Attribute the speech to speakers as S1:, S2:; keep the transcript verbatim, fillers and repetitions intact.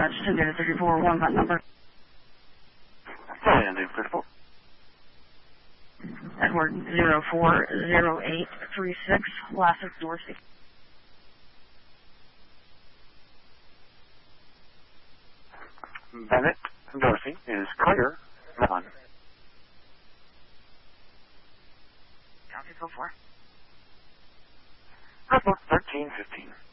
S1: Dispatch, two data thirty-four, one gun number.
S2: And thirty-four.
S1: Edward zero four zero eight three six, Classic Dorsey.
S2: Bennett Dorsey is clear. On.
S1: Copy, go for.
S2: Report thirteen fifteen.